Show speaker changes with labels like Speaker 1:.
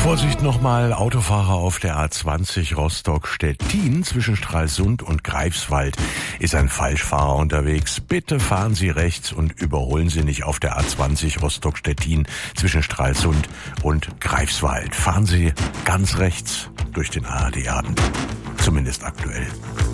Speaker 1: Vorsicht nochmal, Autofahrer auf der A20 Rostock-Stettin zwischen Stralsund und Greifswald ist ein Falschfahrer unterwegs. Bitte fahren Sie rechts und überholen Sie nicht auf der A20 Rostock-Stettin zwischen Stralsund und Greifswald. Fahren Sie ganz rechts durch den ARD-Abend, zumindest aktuell.